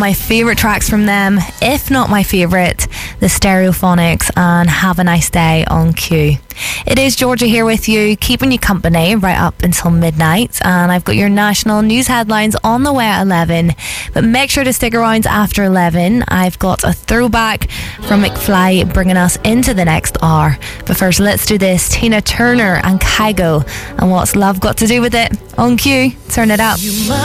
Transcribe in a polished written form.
my favourite tracks from them, if not my favourite, the Stereophonics and Have a Nice Day on Q. It is Georgia here with you, keeping you company right up until midnight, and I've got your national news headlines on the way at 11, but make sure to stick around after 11. I've got a throwback from McFly bringing us into the next hour. But first, let's do this. Tina Turner and Kygo, and what's love got to do with it? On Q, turn it up.